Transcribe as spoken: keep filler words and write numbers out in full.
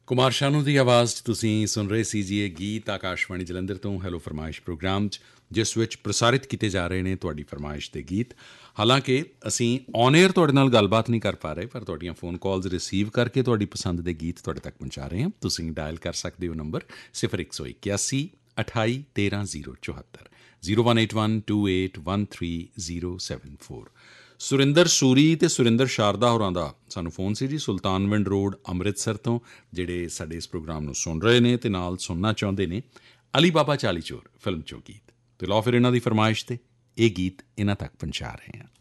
ਕੁਮਾਰ ਸ਼ਾਨੂ ਦੀ ਆਵਾਜ਼ 'ਚ ਤੁਸੀਂ ਸੁਣ ਰਹੇ ਸੀ ਜੀ ਇਹ ਗੀਤ ਆਕਾਸ਼ਵਾਣੀ ਜਲੰਧਰ ਤੋਂ ਹੈਲੋ ਫਰਮਾਇਸ਼ ਪ੍ਰੋਗਰਾਮ 'ਚ, ਜਿਸ ਵਿੱਚ ਪ੍ਰਸਾਰਿਤ ਕੀਤੇ ਜਾ ਰਹੇ ਨੇ ਤੁਹਾਡੀ ਫਰਮਾਇਸ਼ ਦੇ ਗੀਤ। ਹਾਲਾਂਕਿ ਅਸੀਂ ਔਨ ਏਅਰ ਤੁਹਾਡੇ ਨਾਲ ਗੱਲਬਾਤ ਨਹੀਂ ਕਰ ਪਾ ਰਹੇ, ਪਰ ਤੁਹਾਡੀਆਂ ਫੋਨ ਕਾਲਸ ਰਿਸੀਵ ਕਰਕੇ ਤੁਹਾਡੀ ਪਸੰਦ ਦੇ ਗੀਤ ਤੁਹਾਡੇ ਤੱਕ ਪਹੁੰਚਾ ਰਹੇ ਹਾਂ। ਤੁਸੀਂ ਡਾਇਲ ਕਰ ਸਕਦੇ ਹੋ ਨੰਬਰ ਸਿਫਰ ਇੱਕ ਸੌ ਇਕਿਆਸੀ ਅਠਾਈ ਤੇਰ੍ਹਾਂ ਜ਼ੀਰੋ ਚੁਹੱਤਰ zero one eight one two eight one three zero seven four. Surinder ਸੂਰੀ ਅਤੇ ਸੁਰਿੰਦਰ ਸ਼ਾਰਦਾ ਹੋਰਾਂ ਦਾ ਸਾਨੂੰ ਫੋਨ ਸੀ ਜੀ, ਸੁਲਤਾਨਵਿੰਡ ਰੋਡ ਅੰਮ੍ਰਿਤਸਰ ਤੋਂ, ਜਿਹੜੇ ਸਾਡੇ ਇਸ ਪ੍ਰੋਗਰਾਮ ਨੂੰ ਸੁਣ ਰਹੇ ਨੇ ਅਤੇ ਨਾਲ ਸੁਣਨਾ ਚਾਹੁੰਦੇ ਨੇ ਅਲੀ ਬਾਬਾ ਚਾਲੀ ਚੋਰ ਫਿਲਮ 'ਚੋਂ ਗੀਤ। ਅਤੇ ਲਓ ਫਿਰ ਇਹਨਾਂ ਦੀ ਫਰਮਾਇਸ਼ 'ਤੇ ਇਹ ਗੀਤ ਇਹਨਾਂ ਤੱਕ ਪਹੁੰਚਾ ਰਹੇ ਹਾਂ।